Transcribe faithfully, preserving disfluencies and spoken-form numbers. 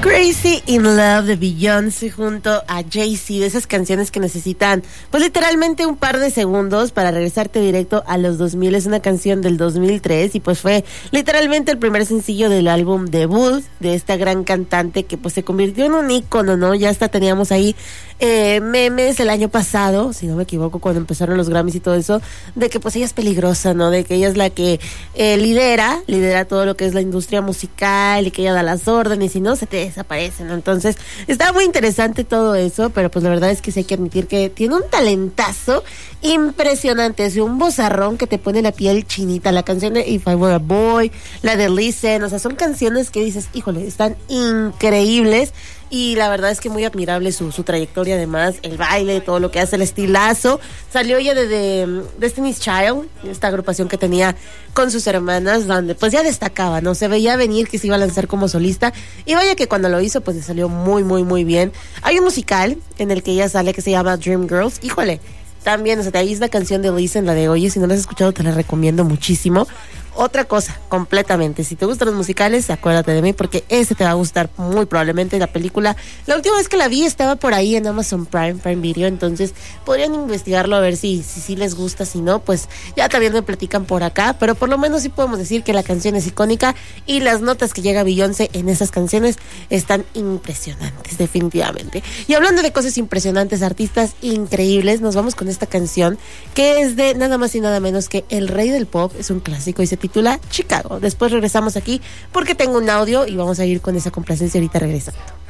Crazy in Love de Beyoncé junto a Jay-Z, de esas canciones que necesitan pues literalmente un par de segundos para regresarte directo a los dos mil. Es una canción del dos mil tres y pues fue literalmente el primer sencillo del álbum debut de esta gran cantante que pues se convirtió en un ícono, ¿no? Ya hasta teníamos ahí eh, memes el año pasado, si no me equivoco, cuando empezaron los Grammys y todo eso, de que pues ella es peligrosa, ¿no? De que ella es la que eh, lidera, lidera todo lo que es la industria musical y que ella da las órdenes y no se te desaparecen, ¿no? Entonces está muy interesante todo eso, pero pues la verdad es que sí hay que admitir que tiene un talentazo impresionante, es un vozarrón que te pone la piel chinita. La canción de If I Were a Boy, la de Listen, o sea, son canciones que dices, híjole, están increíbles. Y la verdad es que muy admirable su, su trayectoria, además, el baile, todo lo que hace, el estilazo. Salió ella de, de Destiny's Child, esta agrupación que tenía con sus hermanas, donde pues ya destacaba, ¿no? Se veía venir que se iba a lanzar como solista. Y vaya que cuando lo hizo, pues le salió muy, muy, muy bien. Hay un musical en el que ella sale que se llama Dream Girls. Híjole, también, o sea, ahí es la canción de Listen, la de Oye, si no la has escuchado te la recomiendo muchísimo. Otra cosa, completamente, si te gustan los musicales, acuérdate de mí porque ese te va a gustar muy probablemente. La película, la última vez que la vi estaba por ahí en Amazon Prime, Prime Video, entonces podrían investigarlo a ver si, si, si les gusta, si no, pues ya también me platican por acá, pero por lo menos sí podemos decir que la canción es icónica y las notas que llega Beyoncé en esas canciones están impresionantes, definitivamente. Y hablando de cosas impresionantes, artistas increíbles, nos vamos con esta canción que es de nada más y nada menos que el rey del pop, es un clásico y se titula Chicago. Después regresamos aquí porque tengo un audio y vamos a ir con esa complacencia ahorita regresando.